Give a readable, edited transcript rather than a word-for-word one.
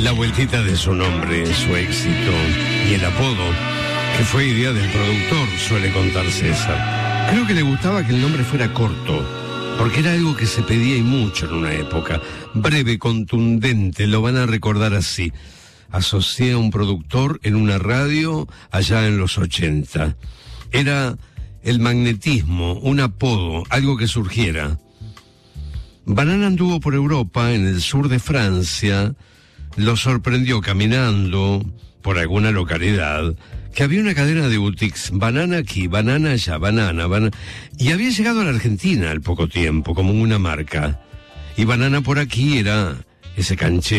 la vueltita de su nombre, su éxito y el apodo, que fue idea del productor, suele contar César. Creo que le gustaba que el nombre fuera corto, porque era algo que se pedía y mucho en una época. Breve, contundente, lo van a recordar así. Asocié a un productor en una radio allá en los 80. Era el magnetismo, un apodo, algo que surgiera. Banana anduvo por Europa, en el sur de Francia. Lo sorprendió caminando por alguna localidad que había una cadena de boutiques, banana aquí, banana allá, banana, y había llegado a la Argentina al poco tiempo, como una marca. Y banana por aquí era ese canchero